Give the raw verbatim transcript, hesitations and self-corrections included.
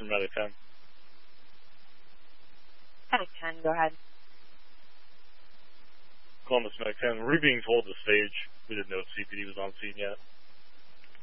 Medic ten. Medic ten, go ahead. Columbus Medic ten. We're being told to stage. We didn't know if C P D was on scene yet.